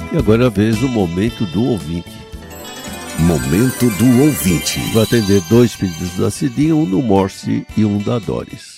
E agora é a vez do Momento do Ouvinte. Momento do Ouvinte. Vai atender 2 pedidos da Cidinha, um do Morse e um da Doris.